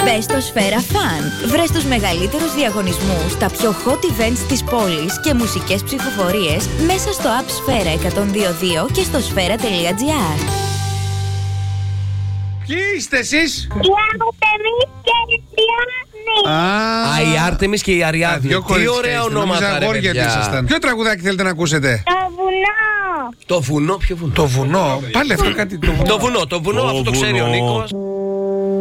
Μπες στο Σφαίρα Fun. Βρες τους μεγαλύτερους διαγωνισμούς, τα πιο hot events της πόλης και μουσικές ψηφοφορίες μέσα στο app Σφαίρα 102.2 και στο σφαίρα.gr. Ποιοι είστε εσείς? Η Άρτεμις και η Αριάδνη. Η Άρτεμις και η Αριάδνη. Τι ωραία ονόματα, ρε παιδιά. Ποιο τραγουδάκι θέλετε να ακούσετε? Το βουνό. Το βουνό, ποιο βουνό? Το βουνό. Πάλι αυτό κάτι. Το βουνό, αυτό το ξέρει ο Νίκος.